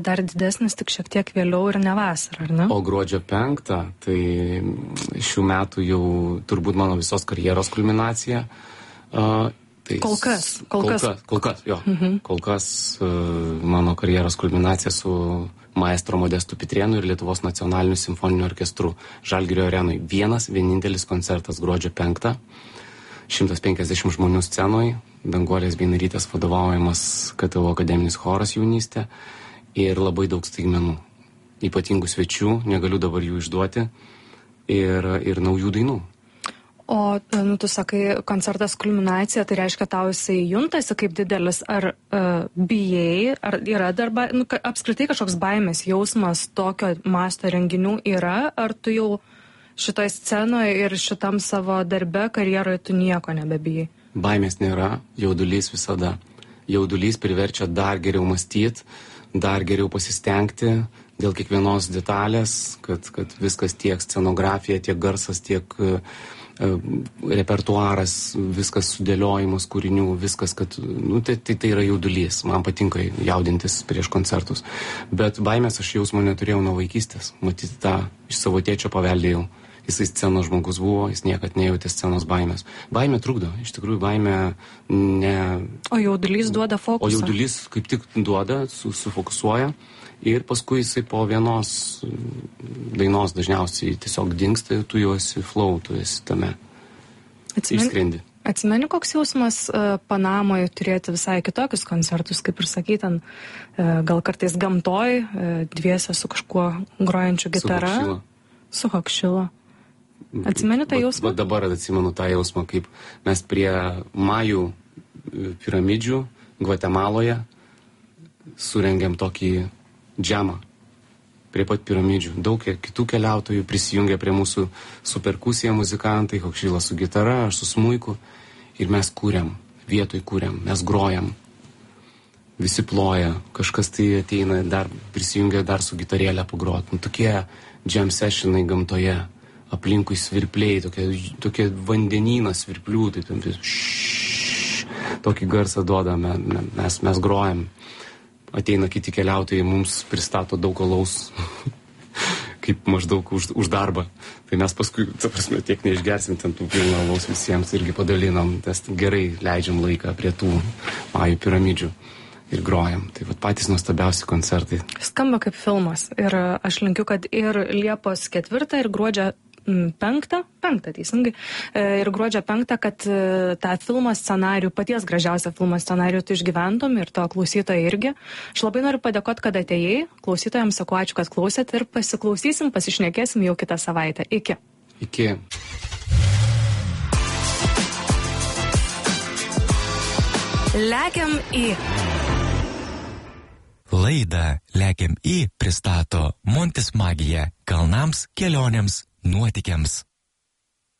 Dar didesnis tik šiek tiek vėliau ir ne vasarą, ar ne? O gruodžio 5, tai šių metų jau turbūt mano visos karjeros kulminacija. Tai Kol kas. Jo. Kol kas mano karjeros kulminacija su maestro Modestu Pitrėnu ir Lietuvos nacionaliniu simfoniniu orkestru Žalgirio arenoj. Vienintelis koncertas gruodžio 5. 150 žmonių scenoj, Danguolės Beinarytės vadovaujamas KTU akademinis choras jaunystė ir labai daug staigmenų. Ypatingų svečių, negaliu dabar jų išduoti, ir naujų dainų. O, tu sakai, koncertas kulminacija, tai reiškia, tau jisai juntasi kaip didelis, ar bijai, ar yra dar, apskritai kažkoks baimės jausmas tokio masto renginių yra, ar tu jau šitoj scenoje ir šitam savo darbe, karjeroje tu nieko nebebijai? Baimės nėra, jaudulys visada. Jaudulys priverčia dar geriau mąstyti, dar geriau pasistengti dėl kiekvienos detalės, kad viskas tiek scenografija, tiek garsas, tiek repertuaras, viskas sudėliojimas kūrinių, viskas, kad, tai yra jaudulys. Man patinka jaudintis prieš koncertus. Bet baimės aš jausmo neturėjau nuo vaikystės. Matyti tą iš savo tėčio paveldėjau. Jisai scenos žmogus buvo, jis niekad nejautė scenos baimės. Baimė trukdo, iš tikrųjų baimė ne... O jaudulys duoda fokusą? O jaudulys kaip tik duoda, sufokusuoja ir paskui jisai po vienos dainos dažniausiai tiesiog dingsta ir tu jau esi flow, tu esi tame. Išskrendi. Atsimeni, koks jausmas Panamoje turėti visai kitokius koncertus, kaip ir sakyt, gal kartais gamtoj, dviese su kažkuo grojančiu gitara? Su Hokšilo. Atsimeni tą jausmą? Dabar atsimenu tą jausmą, kaip mes prie Majų piramidžių Gvatemaloje surengėm tokį džemą prie pat piramidžių. Daug kitų keliautojų prisijungė prie mūsų su perkusija muzikantai, Hokšilas su gitara, aš su smuiku ir mes kūrėm, vietoj kūrėm, mes grojam. Visi ploja, kažkas tai ateina, dar prisijungia dar su gitarėlė pagrot. Tokie jam sessionai gamtoje, aplinkui svirpliai, tokie vandenynas svirplių, tai tokį garsą duoda, mes grojam. Ateina kiti keliautojai, mums pristato daug alaus, kaip maždaug už darbą. Tai mes paskui, tiek neišgersim ten tų pilną alaus visiems irgi padalinam, nes gerai leidžiam laiką prie tų Majų piramidžių. Ir grojam. Tai patys nuostabiausi koncertai. Skamba kaip filmas. Ir aš linkiu, kad ir Liepos 4 ir gruodžio 5, teisingai, ir gruodžio 5, kad tą filmo scenarijų, paties gražiausią filmo scenarijų tu išgyventum ir to klausytojai irgi. Aš labai noriu padėkoti, kad atėjai. Klausytojams sakau ačiū, kad klausėt ir pasiklausysim, pasišnekėsim jau kitą savaitę. Iki. Iki. Lekiam į. Laidą Lekiam į pristato Montis Magija kalnams, kelionėms, nuotykiams.